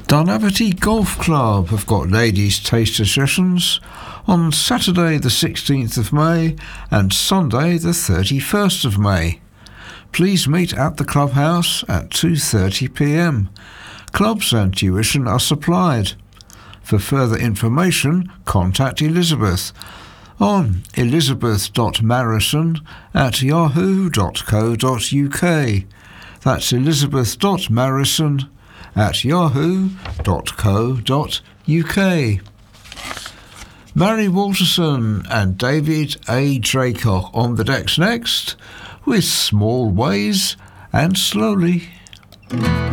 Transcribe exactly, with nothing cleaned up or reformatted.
Darnavity Golf Club have got ladies' taster sessions on Saturday the sixteenth of May and Sunday the thirty-first of May. Please meet at the clubhouse at two thirty p m. Clubs and tuition are supplied. For further information, contact Elizabeth on elizabeth.marrison at yahoo dot co dot uk. That's elizabeth.marrison at yahoo dot co dot uk. Mary Walterson and David A. Draycock on the decks next with Small Ways and Slowly.